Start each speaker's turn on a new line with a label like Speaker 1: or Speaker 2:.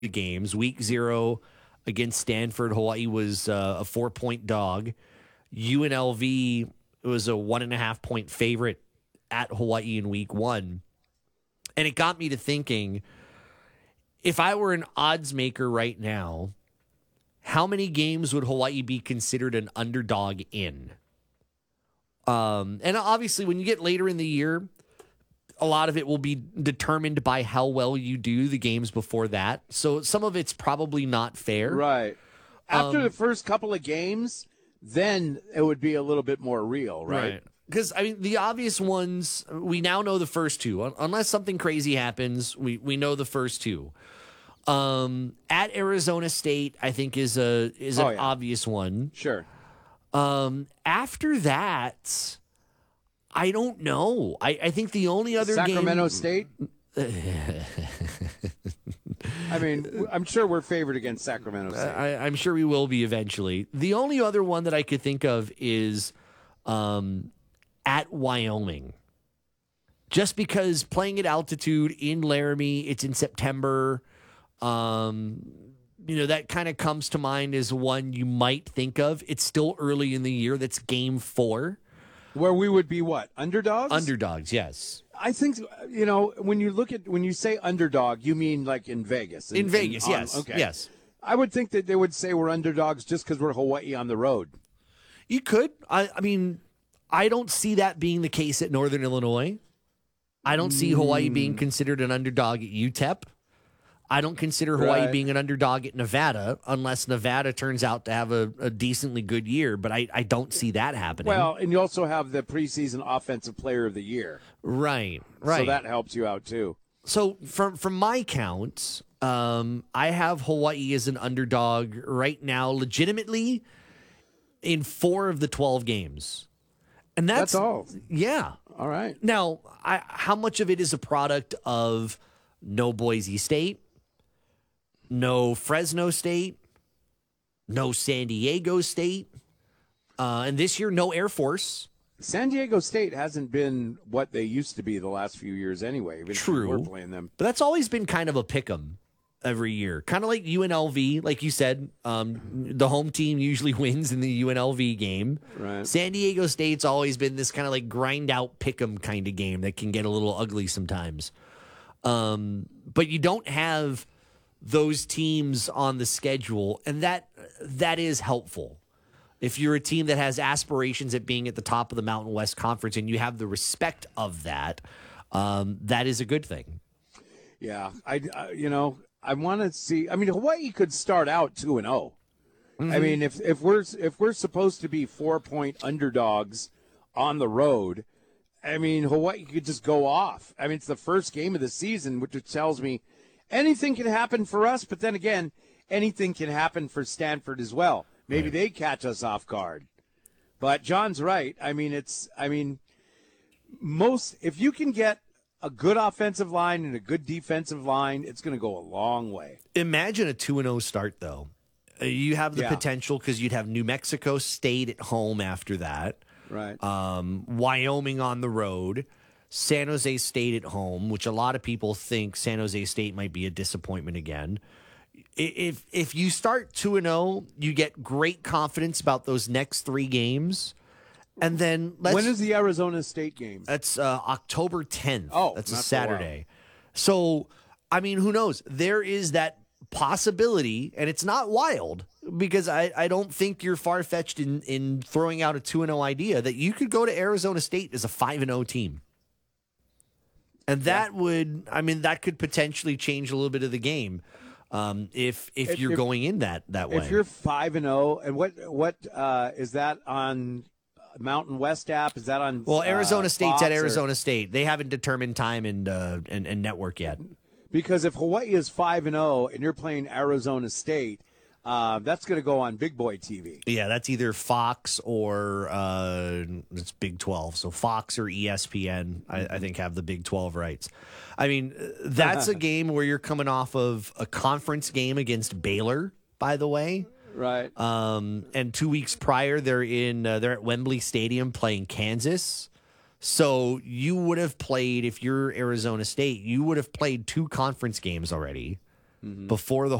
Speaker 1: games. Week 0 against Stanford, Hawaii was a 4-point dog. UNLV was a 1.5-point favorite at Hawaii in week 1. And it got me to thinking, if I were an odds maker right now, how many games would Hawaii be considered an underdog in? And obviously, when you get later in the year, a lot of it will be determined by how well you do the games before that. So some of it's probably not fair.
Speaker 2: Right. After the first couple of games, then it would be a little bit more real, right?
Speaker 1: Because, I mean, the obvious ones, we now know the first two. Unless something crazy happens, we know the first two. At Arizona State, I think is an obvious one.
Speaker 2: Sure.
Speaker 1: After that, I don't know. I think the only other
Speaker 2: Sacramento
Speaker 1: game...
Speaker 2: State? I mean, I'm sure we're favored against Sacramento State.
Speaker 1: I'm sure we will be eventually. The only other one that I could think of is at Wyoming. Just because playing at altitude in Laramie, it's in September. That kind of comes to mind as one you might think of. It's still early in the year. That's game 4.
Speaker 2: Where we would be what? Underdogs?
Speaker 1: Underdogs, yes.
Speaker 2: I think, when you say underdog, you mean like in Vegas.
Speaker 1: In Vegas, yes.
Speaker 2: Okay.
Speaker 1: Yes.
Speaker 2: I would think that they would say we're underdogs just because we're Hawaii on the road.
Speaker 1: You could. I mean, I don't see that being the case at Northern Illinois. I don't see Hawaii being considered an underdog at UTEP. I don't consider Hawaii being an underdog at Nevada unless Nevada turns out to have a decently good year, but I don't see that happening.
Speaker 2: Well, and you also have the preseason Offensive Player of the Year.
Speaker 1: Right.
Speaker 2: So that helps you out, too.
Speaker 1: So from my count, I have Hawaii as an underdog right now legitimately in 4 of the 12 games. And that's
Speaker 2: all.
Speaker 1: Yeah.
Speaker 2: All right.
Speaker 1: Now, how much of it is a product of no Boise State, no Fresno State, no San Diego State, and this year, no Air Force.
Speaker 2: San Diego State hasn't been what they used to be the last few years anyway.
Speaker 1: True.
Speaker 2: We're playing them.
Speaker 1: But that's always been kind of a pick-em every year. Kind of like UNLV, like you said, the home team usually wins in the UNLV game.
Speaker 2: Right.
Speaker 1: San Diego State's always been this kind of like grind-out pick-em kind of game that can get a little ugly sometimes. But you don't have those teams on the schedule, and that is helpful. If you're a team that has aspirations at being at the top of the Mountain West Conference and you have the respect of that, that is a good thing.
Speaker 2: Yeah, I want to see. I mean, Hawaii could start out 2-0. Mm-hmm. I mean, if we're supposed to be 4-point underdogs on the road, I mean, Hawaii could just go off. I mean, it's the first game of the season, which tells me anything can happen for us. But then again, anything can happen for Stanford as well. Maybe they catch us off guard. But John's right. I mean, if you can get a good offensive line and a good defensive line, it's going to go a long way.
Speaker 1: Imagine a 2-0 start, though. You have the potential because you'd have New Mexico State at home after that.
Speaker 2: Right.
Speaker 1: Wyoming on the road. San Jose State at home, which a lot of people think San Jose State might be a disappointment again. If you start 2-0, you get great confidence about those next 3 games. And then
Speaker 2: when is the Arizona State game?
Speaker 1: That's October 10th.
Speaker 2: Oh,
Speaker 1: that's a Saturday. So, I mean, who knows? There is that possibility, and it's not wild because I don't think you're far-fetched in throwing out a 2-0 idea that you could go to Arizona State as a 5-0 team. And that that could potentially change a little bit of the game if you're going in that way.
Speaker 2: If you're 5-0, and what is that on Mountain West app? Is that on?
Speaker 1: Well, Arizona State's
Speaker 2: Fox
Speaker 1: at Arizona State. They haven't determined time and network yet.
Speaker 2: Because if Hawaii is 5-0 and you're playing Arizona State, that's going to go on Big Boy TV.
Speaker 1: Yeah, that's either Fox or it's Big 12. So Fox or ESPN, I think, have the Big 12 rights. I mean, that's a game where you're coming off of a conference game against Baylor, by the way.
Speaker 2: Right.
Speaker 1: And 2 weeks prior, they're at Wembley Stadium playing Kansas. So you would have played, if you're Arizona State, you would have played 2 conference games already. before the